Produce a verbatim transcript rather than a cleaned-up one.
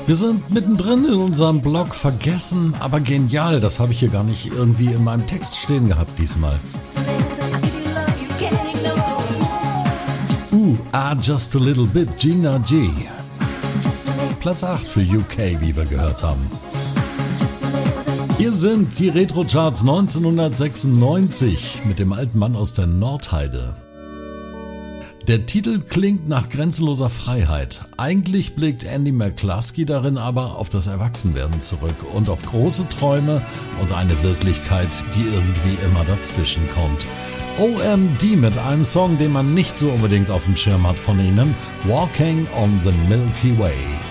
Wir sind mittendrin in unserem Blog vergessen, aber genial. Das habe ich hier gar nicht irgendwie in meinem Text stehen gehabt diesmal. Uh, ah, just a little bit, Gina G. Platz acht für U K, wie wir gehört haben. Hier sind die Retro-Charts neunzehnhundertsechsundneunzig mit dem alten Mann aus der Nordheide. Der Titel klingt nach grenzenloser Freiheit. Eigentlich blickt Andy McCluskey darin aber auf das Erwachsenwerden zurück und auf große Träume und eine Wirklichkeit, die irgendwie immer dazwischen kommt. O M D mit einem Song, den man nicht so unbedingt auf dem Schirm hat von ihnen, Walking on the Milky Way.